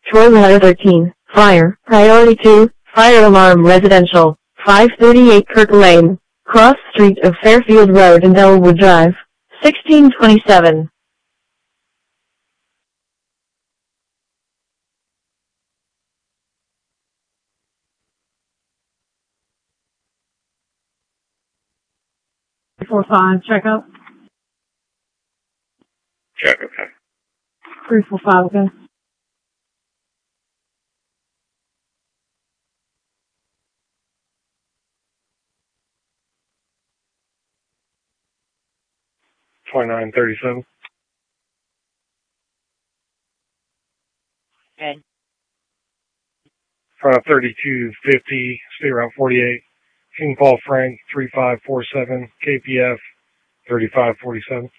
Troy Letter 13, Fire, Priority 2, Fire Alarm Residential, 538 Kirk Lane, Cross Street of Fairfield Road and Elwood Drive, 1627. Four five, check up. Check, okay. 345, okay. $29.37. Good. Front of 3250, stay around 48. King Paul Frank, 3547, KPF, 3547.